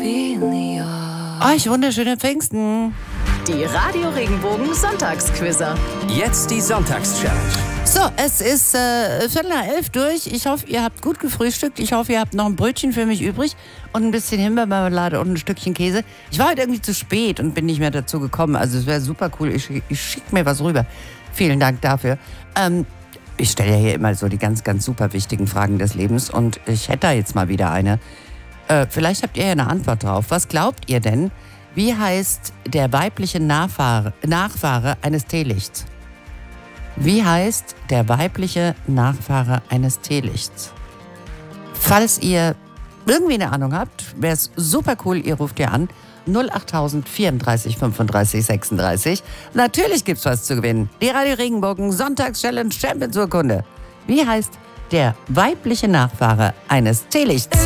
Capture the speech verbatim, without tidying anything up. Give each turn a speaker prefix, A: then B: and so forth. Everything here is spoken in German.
A: Euch wunderschöne Pfingsten.
B: Die Radio Regenbogen Sonntagsquizzer.
C: Jetzt die Sonntagschallenge.
A: So, es ist äh, Viertel nach elf durch. Ich hoffe, ihr habt gut gefrühstückt. Ich hoffe, ihr habt noch ein Brötchen für mich übrig und ein bisschen Himbeermarmelade und ein Stückchen Käse. Ich war heute irgendwie zu spät und bin nicht mehr dazu gekommen. Also es wäre super cool. Ich, ich schicke mir was rüber. Vielen Dank dafür. Ähm, ich stelle ja hier immer so die ganz, ganz super wichtigen Fragen des Lebens und ich hätte da jetzt mal wieder eine. Äh, vielleicht habt ihr ja eine Antwort drauf. Was glaubt ihr denn? Wie heißt der weibliche Nachfahre, Nachfahre eines Teelichts? Wie heißt der weibliche Nachfahre eines Teelichts? Falls ihr irgendwie eine Ahnung habt, wäre es super cool, ihr ruft ihr an. null acht tausend vierunddreißig fünfunddreißig sechsunddreißig. Natürlich gibt's was zu gewinnen. Die Radio Regenbogen Sonntagschallenge Champions Urkunde. Wie heißt der weibliche Nachfahre eines Teelichts?